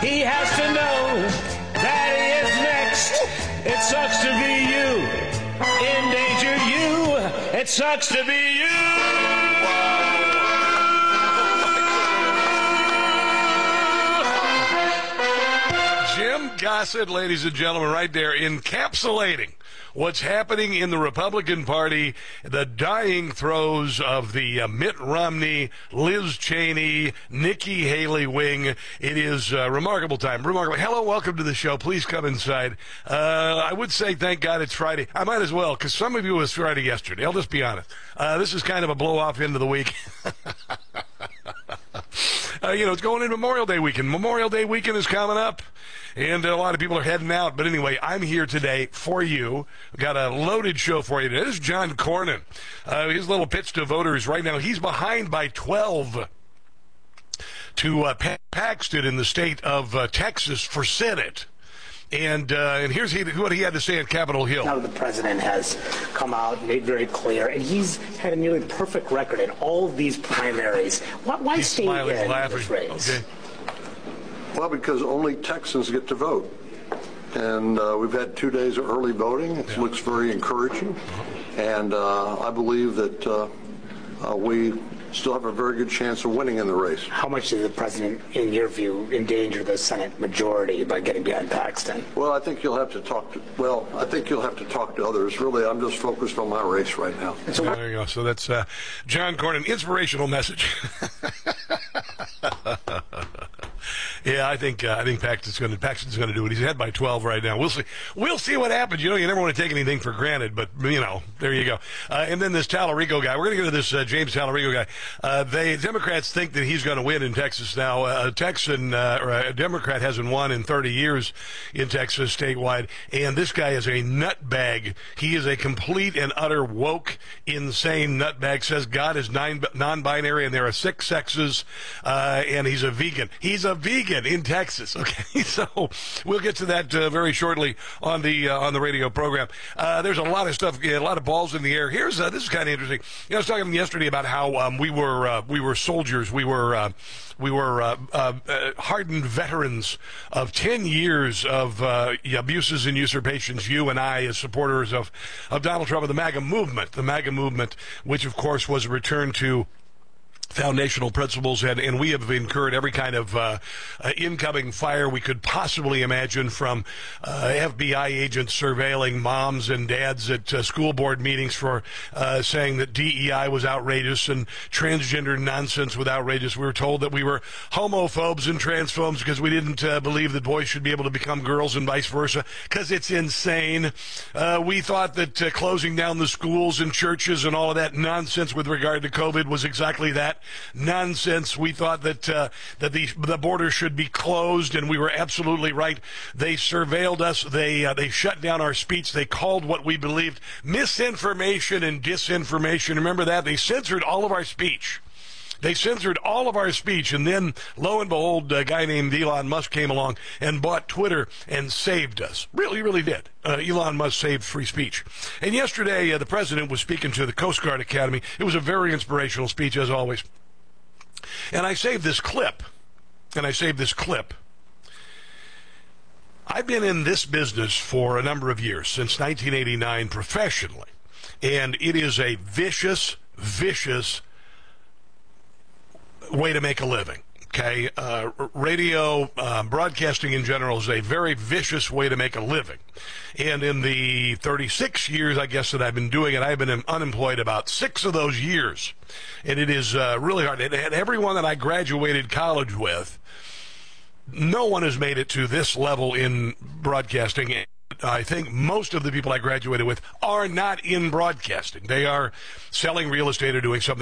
He has to know that he is next. It sucks to be you. Endangered you. It sucks to be you. Jim Gossett, ladies and gentlemen, right there, encapsulating what's happening in the Republican Party, the dying throes of the Mitt Romney, Liz Cheney, Nikki Haley wing. It is a remarkable time. Remarkable. Hello, welcome to the show. Please come inside. I would say thank God it's Friday. I might as well, because some of you it was Friday yesterday. I'll just be honest. This is kind of a blow-off end of the week. It's going into Memorial Day weekend. Memorial Day weekend is coming up, and a lot of people are heading out. But anyway, I'm here today for you. We've got a loaded show for you today. This is John Cornyn. His little pitch to voters right now. He's behind by 12 to Pat Paxton in the state of Texas for Senate. And here's what he had to say at Capitol Hill. Now the president has come out and made very clear, and he's had a nearly perfect record in all of these primaries. Why he's stay smiling, in laughing. this race? Okay. Well, because only Texans get to vote. And we've had 2 days of early voting. It looks very encouraging. And I believe that we still have a very good chance of winning in the race. How much did the president, in your view, endanger the Senate majority by getting behind Paxton? Well, I think you'll have to talk to others. Really, I'm just focused on my race right now. There you go. So that's John Cornyn, inspirational message. Yeah, I think Paxton's going to do it. He's ahead by 12 right now. We'll see. We'll see what happens. You never want to take anything for granted, but there you go. And then this Tallarico guy. We're going to get to this James Tallarico guy. The Democrats think that he's going to win in Texas now. A Democrat hasn't won in 30 years in Texas statewide, and this guy is a nutbag. He is a complete and utter woke, insane nutbag. Says God is non-binary and there are 6 sexes, and he's a vegan. He's a vegan in Texas. Okay, so we'll get to that very shortly on the radio program. There's a lot of stuff, a lot of balls in the air. This is kind of interesting. I was talking yesterday about how we were soldiers. We were hardened veterans of 10 years of abuses and usurpations. You and I, as supporters of Donald Trump, of the MAGA movement, which of course was a return to foundational principles, and we have incurred every kind of incoming fire we could possibly imagine, from FBI agents surveilling moms and dads at school board meetings for saying that DEI was outrageous and transgender nonsense was outrageous. We were told that we were homophobes and transphobes because we didn't believe that boys should be able to become girls and vice versa, because it's insane. We thought that closing down the schools and churches and all of that nonsense with regard to COVID was exactly that. Nonsense. We thought that the border should be closed, and we were absolutely right. They surveilled us. They shut down our speech. They called what we believed misinformation and disinformation. Remember that? They censored all of our speech. And then, lo and behold, a guy named Elon Musk came along and bought Twitter and saved us. Really, really did. Elon Musk saved free speech. And yesterday, the president was speaking to the Coast Guard Academy. It was a very inspirational speech, as always. And I saved this clip. I've been in this business for a number of years, since 1989 professionally. And it is a vicious way to make a living. Okay, radio broadcasting in general is a very vicious way to make a living. And in the 36 years, I guess, that I've been doing it, I've been unemployed about 6 of those years. And it is really hard. And everyone that I graduated college with, no one has made it to this level in broadcasting. I think most of the people I graduated with are not in broadcasting. They are selling real estate or doing something